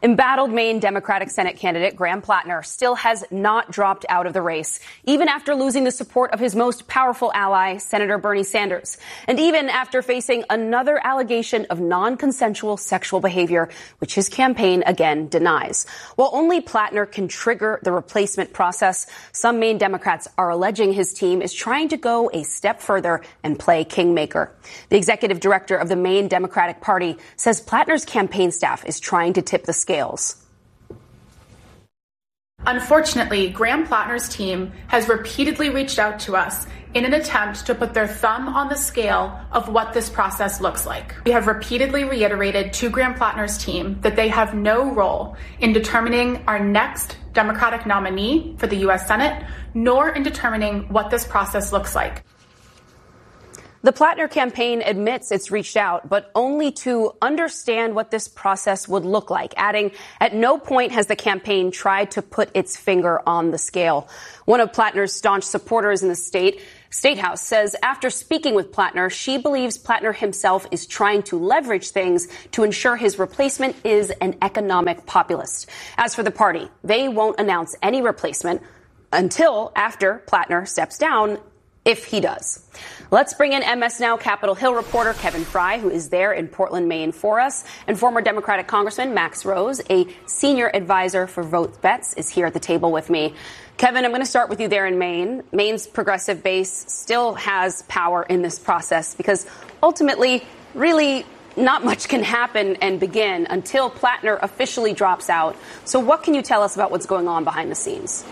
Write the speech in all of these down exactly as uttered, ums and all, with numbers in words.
Embattled Maine Democratic Senate candidate Graham Plattner still has not dropped out of the race, even after losing the support of his most powerful ally, Senator Bernie Sanders, and even after facing another allegation of non-consensual sexual behavior, which his campaign again denies. While only Plattner can trigger the replacement process, some Maine Democrats are alleging his team is trying to go a step further and play kingmaker. The executive director of the Maine Democratic Party says Plattner's campaign staff is trying to tip the scale. Scales. Unfortunately, Graham Plattner's team has repeatedly reached out to us in an attempt to put their thumb on the scale of what this process looks like. We have repeatedly reiterated to Graham Plattner's team that they have no role in determining our next Democratic nominee for the U S Senate, nor in determining what this process looks like. The Plattner campaign admits it's reached out, but only to understand what this process would look like, adding, at no point has the campaign tried to put its finger on the scale. One of Plattner's staunch supporters in the state, State House, says after speaking with Plattner, she believes Plattner himself is trying to leverage things to ensure his replacement is an economic populist. As for the party, they won't announce any replacement until after Plattner steps down, if he does. Let's bring in M S Now Capitol Hill reporter Kevin Fry, who is there in Portland, Maine for us, and former Democratic Congressman Max Rose, a senior advisor for Vote Vets, is here at the table with me. Kevin, I'm going to start with you there in Maine. Maine's progressive base still has power in this process because ultimately, really, not much can happen and begin until Plattner officially drops out. So what can you tell us about what's going on behind the scenes?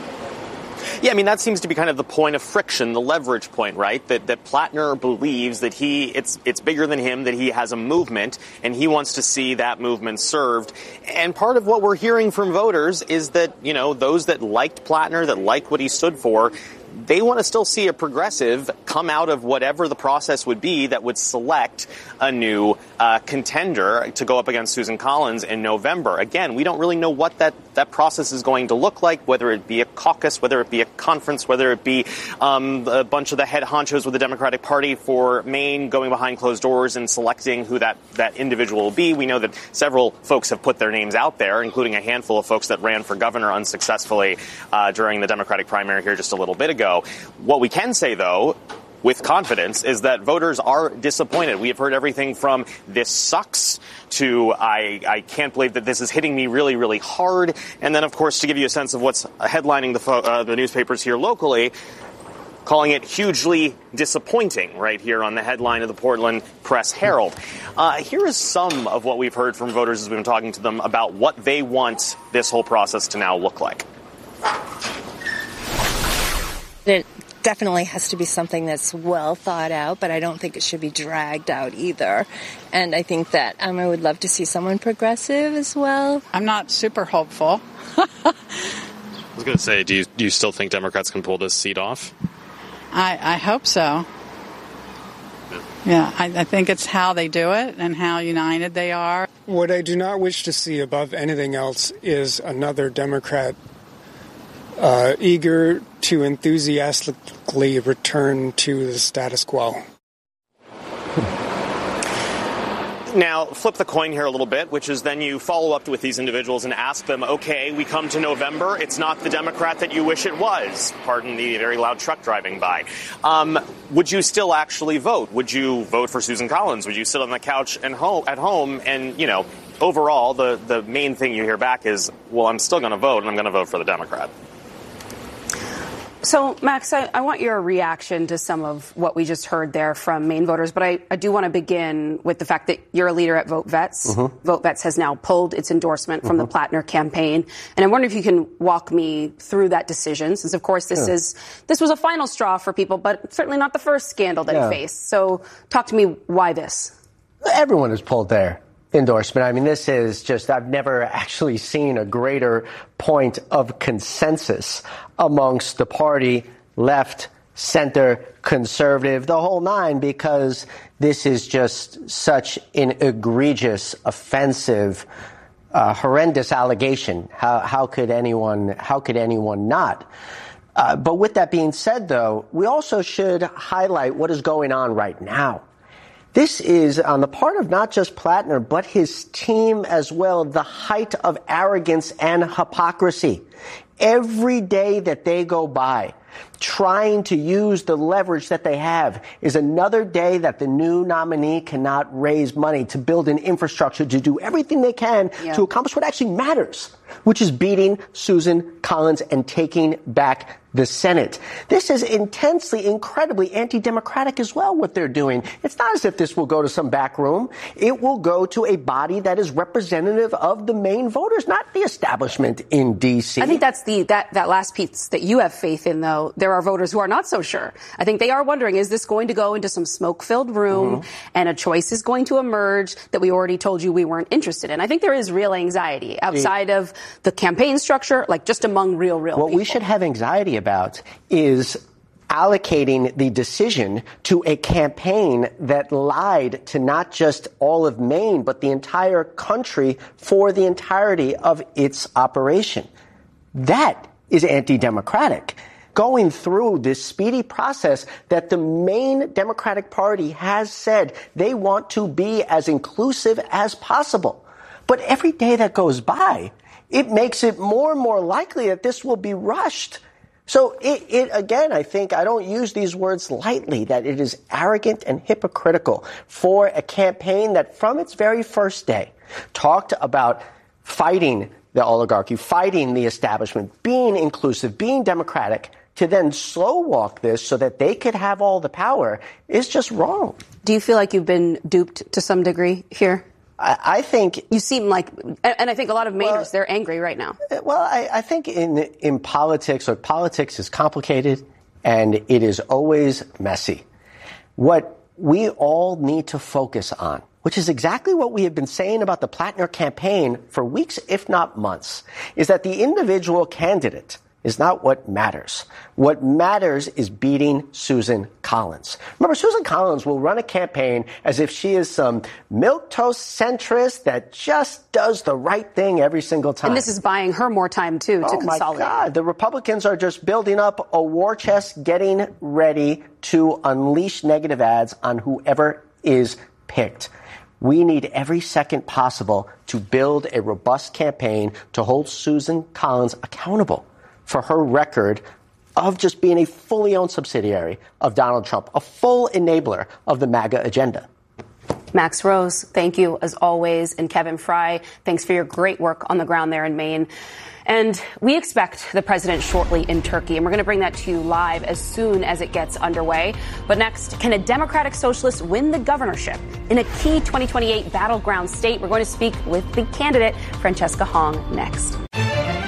Yeah, I mean, that seems to be kind of the point of friction, the leverage point, right? That that Plattner believes that he it's it's bigger than him, that he has a movement, and he wants to see that movement served. And part of what we're hearing from voters is that, you know, those that liked Plattner, that liked what he stood for, they want to still see a progressive come out of whatever the process would be that would select a new uh, contender to go up against Susan Collins in November. Again, we don't really know what that, that process is going to look like, whether it be a caucus, whether it be a conference, whether it be um, a bunch of the head honchos with the Democratic Party for Maine going behind closed doors and selecting who that, that individual will be. We know that several folks have put their names out there, including a handful of folks that ran for governor unsuccessfully uh, during the Democratic primary here just a little bit ago. What we can say, though, with confidence, is that voters are disappointed. We have heard everything from this sucks to I, I can't believe that this is hitting me really, really hard. And then, of course, to give you a sense of what's headlining the, fo- uh, the newspapers here locally, calling it hugely disappointing right here on the headline of the Portland Press Herald. Uh, here is some of what we've heard from voters as we've been talking to them about what they want this whole process to now look like. It definitely has to be something that's well thought out, but I don't think it should be dragged out either. And I think that um, I would love to see someone progressive as well. I'm not super hopeful. I was going to say, do you do you still think Democrats can pull this seat off? I, I hope so. Yeah, yeah I, I think it's how they do it and how united they are. What I do not wish to see above anything else is another Democrat Uh, eager to enthusiastically return to the status quo. Now, flip the coin here a little bit, which is then you follow up with these individuals and ask them, okay, we come to November, it's not the Democrat that you wish it was. Pardon the very loud truck driving by. Um, would you still actually vote? Would you vote for Susan Collins? Would you sit on the couch and home, at home and, you know, overall, the, the main thing you hear back is, well, I'm still going to vote and I'm going to vote for the Democrat. So, Max, I, I want your reaction to some of what we just heard there from Maine voters, but I, I do want to begin with the fact that you're a leader at Vote Vets. Mm-hmm. Vote Vets has now pulled its endorsement from mm-hmm. the Plattner campaign, and I wonder if you can walk me through that decision, since, of course, this yeah. is this was a final straw for people, but certainly not the first scandal that yeah. he faced. So, talk to me, why this? Everyone has pulled their endorsement. I mean, this is just, I've never actually seen a greater point of consensus amongst the party, left, center, conservative, the whole nine, because this is just such an egregious, offensive, uh, horrendous allegation. How, how could anyone, how could anyone not? Uh, but with that being said, though, we also should highlight what is going on right now. This is, on the part of not just Plattner, but his team as well, the height of arrogance and hypocrisy. Every day that they go by trying to use the leverage that they have is another day that the new nominee cannot raise money to build an infrastructure to do everything they can yeah. to accomplish what actually matters, which is beating Susan Collins and taking back the Senate. This is intensely, incredibly anti-democratic as well, what they're doing. It's not as if this will go to some back room. It will go to a body that is representative of the main voters, not the establishment in D C. I think that's the that, that last piece that you have faith in, though. There are voters who are not so sure. I think they are wondering, is this going to go into some smoke-filled room mm-hmm. and a choice is going to emerge that we already told you we weren't interested in? I think there is real anxiety outside of the campaign structure, like just among real, real what people. What we should have anxiety about about is allocating the decision to a campaign that lied to not just all of Maine, but the entire country for the entirety of its operation. That is anti-democratic. Going through this speedy process that the main Democratic Party has said they want to be as inclusive as possible. But every day that goes by, it makes it more and more likely that this will be rushed. So it, it, again, I think I don't use these words lightly, that it is arrogant and hypocritical for a campaign that from its very first day talked about fighting the oligarchy, fighting the establishment, being inclusive, being democratic, to then slow walk this so that they could have all the power is just wrong. Do you feel like you've been duped to some degree here? I think you seem like, and I think a lot of Mainers, well, they're angry right now. Well, I, I think in in politics, or politics is complicated and it is always messy. What we all need to focus on, which is exactly what we have been saying about the Plattner campaign for weeks, if not months, is that the individual candidate is not what matters. What matters is beating Susan Collins. Remember, Susan Collins will run a campaign as if she is some milquetoast centrist that just does the right thing every single time. And this is buying her more time, too, to oh consolidate. Oh, my God. The Republicans are just building up a war chest, getting ready to unleash negative ads on whoever is picked. We need every second possible to build a robust campaign to hold Susan Collins accountable for her record of just being a fully owned subsidiary of Donald Trump, a full enabler of the MAGA agenda. Max Rose, thank you as always. And Kevin Fry, thanks for your great work on the ground there in Maine. And we expect the president shortly in Turkey, and we're going to bring that to you live as soon as it gets underway. But next, can a Democratic socialist win the governorship in a key twenty twenty-eight battleground state? We're going to speak with the candidate, Francesca Hong, next.